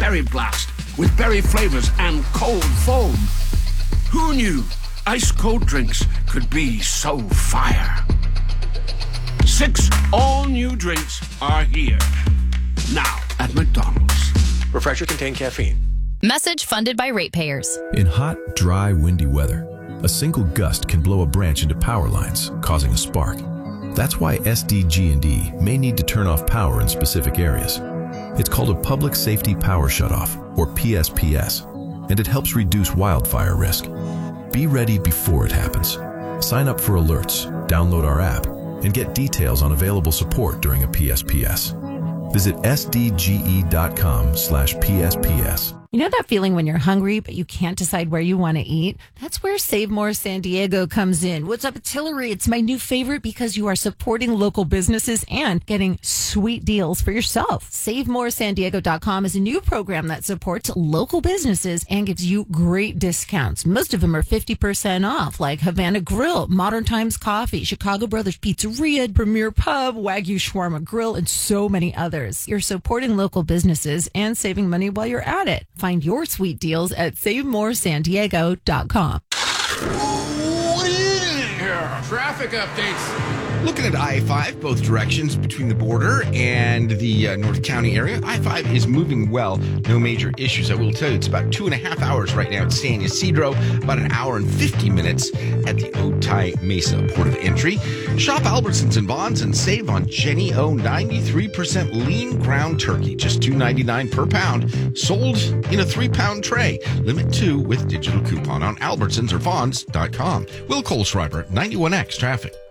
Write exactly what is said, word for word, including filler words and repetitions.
Berry Blast with berry flavors and cold foam. Who knew ice-cold drinks could be so fire? Six all-new drinks are here. Now at McDonald's. Refresher contain caffeine. Message funded by ratepayers. In hot, dry, windy weather, a single gust can blow a branch into power lines, causing a spark. That's why S D G and E may need to turn off power in specific areas. It's called a Public Safety Power Shutoff, or P S P S, and it helps reduce wildfire risk. Be ready before it happens. Sign up for alerts, download our app, and get details on available support during a P S P S. Visit sdge.com slash PSPS. You know that feeling when you're hungry, but you can't decide where you want to eat? That's where Save More San Diego comes in. What's up, it's Hillary? It's my new favorite because you are supporting local businesses and getting sweet deals for yourself. Save More San Diego dot com is a new program that supports local businesses and gives you great discounts. Most of them are fifty percent off, like Havana Grill, Modern Times Coffee, Chicago Brothers Pizzeria, Premier Pub, Wagyu Shawarma Grill, and so many others. You're supporting local businesses and saving money while you're at it. Find your sweet deals at Save More San Diego dot com. Traffic updates. Looking at I five, both directions between the border and the uh, North County area. I five is moving well. No major issues. I will tell you, it's about two and a half hours right now at San Ysidro, about an hour and fifty minutes at the Otay Mesa port of entry. Shop Albertsons and Vons and save on Jenny O ninety-three percent lean ground turkey, just two ninety-nine per pound, sold in a three-pound tray. Limit two with digital coupon on Albertsons or Vons dot com. Will Kohlschreiber, ninety-one X Traffic.